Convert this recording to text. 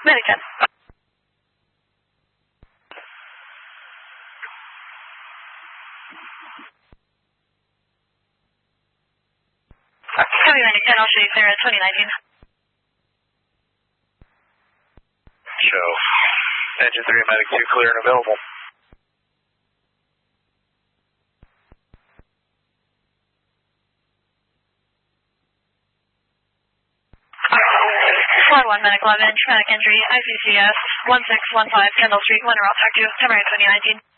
Medic 10. Copy Medic 10, I'll show you clear at 2019. Show. Engine 3, Medic 2, clear and available. Flight 1, Medic 11, traumatic injury, ICCS, 1615 Kendall Street, Winter, I'll talk to you, February 2019.